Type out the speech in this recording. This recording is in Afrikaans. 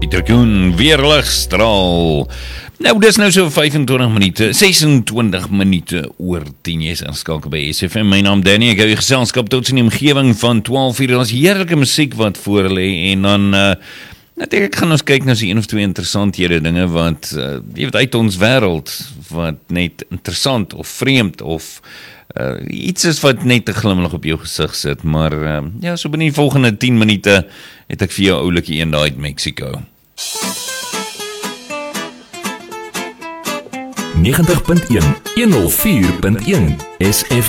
Pieter Koen, weerligstraal. Nou, dis nou so 26 minute, 26 minute oor 10 is ingeskakel by SFM. My naam Danny, ek hou die geselskap tot in die omgewing van 12 uur. Daar's heerlike musiek wat voor lê en dan natuurlik gaan ons kyk na so een of twee interessanthede dinge wat jy weet uit ons wêreld wat net interessant of vreemd of iets is wat net 'n glimlag op jou gesig sit, maar ja, so binne die volgende 10 minute het ek vir jou oulike een daai uit Mexico. 90.1 104.1 SF